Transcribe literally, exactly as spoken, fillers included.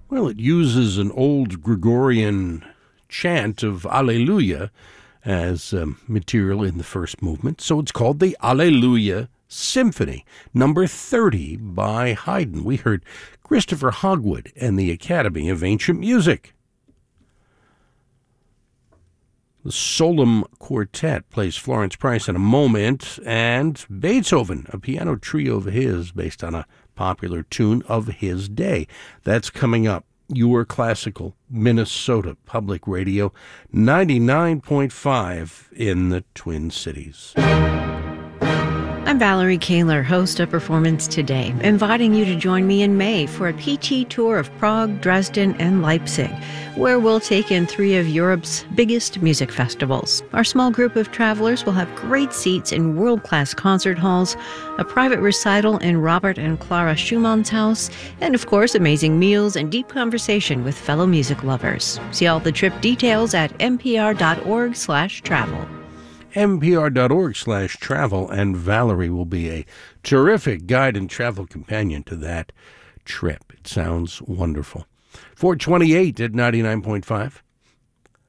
Well, it uses an old Gregorian chant of Alleluia as um, material in the first movement, so it's called the Alleluia Symphony, number thirty by Haydn. We heard Christopher Hogwood and the Academy of Ancient Music. The Solem Quartet plays Florence Price in a moment, and Beethoven, a piano trio of his based on a popular tune of his day. That's coming up. Your Classical Minnesota Public Radio, ninety-nine point five in the Twin Cities. I'm Valerie Kaler, host of Performance Today, inviting you to join me in May for a P T tour of Prague, Dresden, and Leipzig, where we'll take in three of Europe's biggest music festivals. Our small group of travelers will have great seats in world-class concert halls, a private recital in Robert and Clara Schumann's house, and of course, amazing meals and deep conversation with fellow music lovers. See all the trip details at npr.org slash travel. npr.org slash travel, and Valerie will be a terrific guide and travel companion to that trip. It sounds wonderful. four twenty-eight at ninety-nine point five.